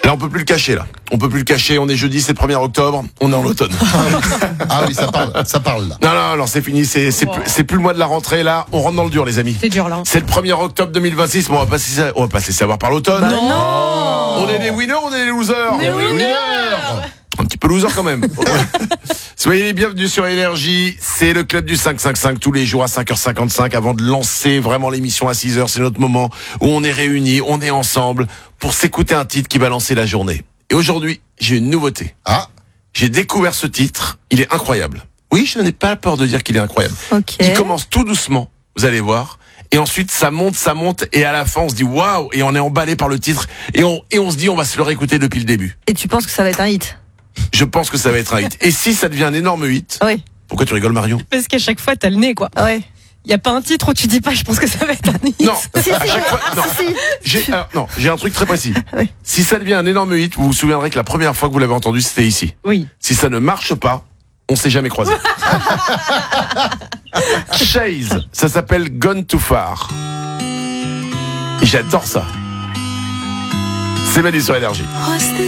Là, on peut plus le cacher, là. On peut plus le cacher. On est jeudi, c'est le 1er octobre. On est en automne. Ah oui, ça parle là. Non, c'est fini. C'est plus le mois de la rentrée, là. On rentre dans le dur, les amis. C'est dur, là. C'est le 1er octobre 2026. Bon, on va pas se laisser avoir par l'automne. Non. On est des winners, on est des losers. Des winners. Un petit peu loser quand même. Soyez les bienvenus sur Énergie. C'est le club du 555 tous les jours à 5h55 avant de lancer vraiment l'émission à 6h. C'est notre moment où on est réunis, on est ensemble pour s'écouter un titre qui va lancer la journée. Et aujourd'hui, j'ai une nouveauté. J'ai découvert ce titre. Il est incroyable. Oui, je n'ai pas peur de dire qu'il est incroyable. Okay. Il commence tout doucement. Vous allez voir. Et ensuite, ça monte. Et à la fin, on se dit waouh. Et on est emballé par le titre. Et on se dit, on va se le réécouter depuis le début. Et tu penses que ça va être un hit? Je pense que ça va être un hit. Et si ça devient un énorme hit, Oui. Pourquoi tu rigoles, Marion? Parce qu'à chaque fois, t'as le nez, quoi. Ouais. Y a pas un titre où tu dis pas, je pense que ça va être un hit. Non, Si, à chaque fois, non. J'ai un truc très précis. Oui. Si ça devient un énorme hit, vous vous souviendrez que la première fois que vous l'avez entendu, c'était ici. Oui. Si ça ne marche pas, on s'est jamais croisés. Chase, ça s'appelle Gone Too Far. Et j'adore ça. C'est Manu sur Énergie.